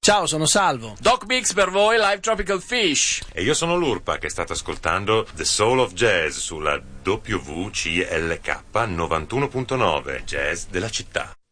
Ciao, sono Salvo. Doc Mix per voi, Live Tropical Fish. E io sono l'Urpa, che state ascoltando The Soul of Jazz sulla WCLK 91.9, Jazz della città.